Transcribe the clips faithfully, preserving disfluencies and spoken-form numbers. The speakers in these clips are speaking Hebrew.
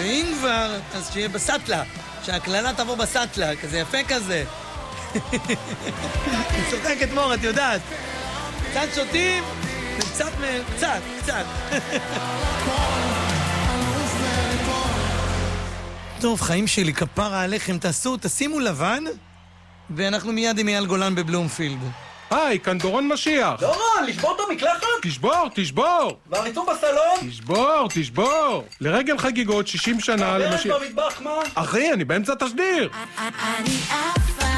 ואם כבר, אז שיהיה בסטלה, שהכללה תבוא בסטלה, כזה יפה כזה. אני צוחקת מור, את יודעת. קצת שותים, וקצת מהם, קצת, קצת. טוב, חיים שלי, כפרה עליכם, תעשו, תשימו לבן, ואנחנו מיד עם אייל גולן בבלומפילד. היי, כאן דורון משיח. דורון, לשבור את המקלחת? תשבור, תשבור. והריצור בסלון? תשבור, תשבור. לרגל חגיגות שישים שנה למשיח... הרבה במטבח, מה? אחי, אני באמצע תשדיר. אני אפה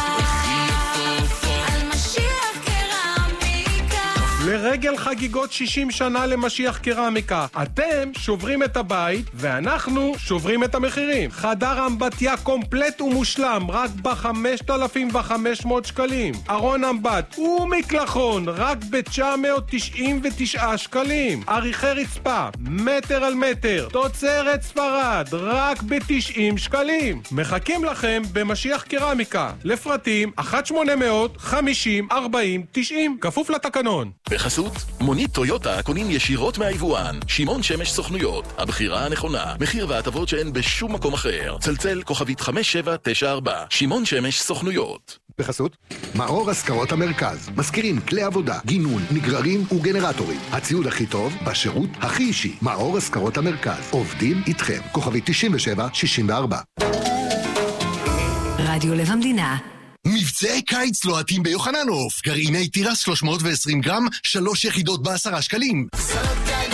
על משיח קרמיקה. לרגל חגיגות שישים שנה למשיח קרמיקה. אתם שוברים את הבית, ואנחנו שוברים את המחירים. חדר אמבטיה קומפלט ומושלם, רק ב-חמשת אלפים וחמש מאות שקלים. ארון אמבט ומקלחון, רק ב-תשע מאות תשעים ותשעה שקלים. עריכי רצפה, מטר על מטר, תוצרת ספרד, רק ב-תשעים שקלים. מחכים לכם במשיח קרמיקה. לפרטים אחת שמונה אפס אפס חמישים ארבעים תשעים, כפוף לתקנון. בחסות, מונית טויוטה קונים ישירות מהיבואן. שמעון שמש סוכנויות, הבחירה הנכונה. מחיר והטבות שאין בשום מקום אחר. צלצל כוכבית חמש שבע תשע ארבע. שמעון שמש סוכנויות. בחסות מאור השכרות המרכז. מזכירים כלי עבודה, גינון, נגררים וגנרטורים. הציוד הכי טוב בשירות הכי אישי. מאור השכרות המרכז. עובדים איתכם. כוכבית תשעים ושבע שישים וארבע. רדיו לב המדינה. מבצעי קיץ לוהטים ביוחננוף. גרעיני תירס שלוש מאות ועשרים גרם, שלוש יחידות בעשרה שקלים.